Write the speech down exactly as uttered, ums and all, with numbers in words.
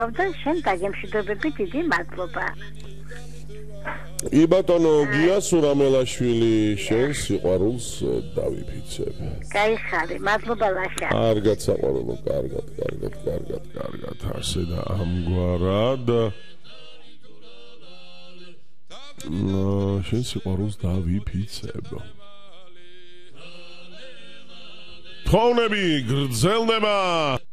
და შენ დაგემშვიდობები დიდი მადლობა. კი ბატონო გია სურამელაშვილი შენ სიყვარულს დავიფიცებ. გაიხარე, მადლობა ლაშა. კარგად საყვარელო, კარგად, კარგად, კარგად, კარგად, ასე და ამგვარად. შენ სიყვარულს დავიფიცებ. თოვნები გრძელდება.